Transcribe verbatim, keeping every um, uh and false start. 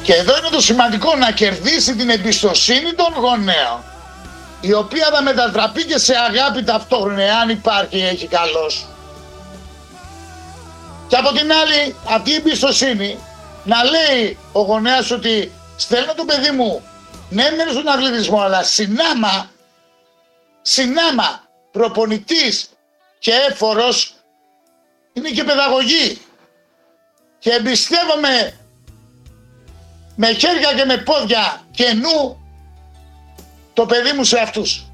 Και εδώ είναι το σημαντικό, να κερδίσει την εμπιστοσύνη των γονέων, η οποία θα μετατραπεί και σε αγάπη ταυτόχρονα, αν υπάρχει, έχει καλός. Και από την άλλη, αυτή η εμπιστοσύνη, να λέει ο γονέας ότι στέλνω το παιδί μου, ναι μεν στον αθλητισμό, αλλά συνάμα, συνάμα, προπονητής και έφορος είναι και παιδαγωγή. Και εμπιστεύομαι με χέρια και με πόδια και νου το παιδί μου σε αυτούς.